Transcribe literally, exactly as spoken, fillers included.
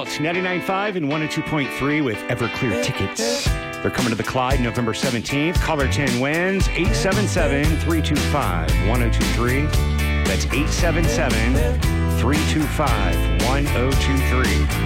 Belt, ninety-nine point five and one oh two point three with Everclear tickets. They're coming to the Clyde November seventeenth. Caller ten wins, eight seven seven, three two five, one oh two three. That's eight seven seven, three two five, one oh two three.